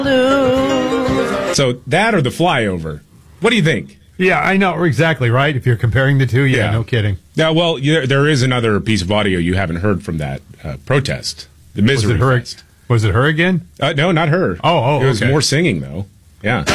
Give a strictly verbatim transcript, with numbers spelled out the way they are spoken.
So that or the flyover? What do you think? Yeah, I know exactly right. If you're comparing the two, yeah, Yeah. no kidding. Yeah, well, yeah, there is another piece of audio you haven't heard from that uh, protest. The Was misery it her? fest. Was it her again? Uh, no, not her. Oh, oh, It was okay. more singing though. Yeah.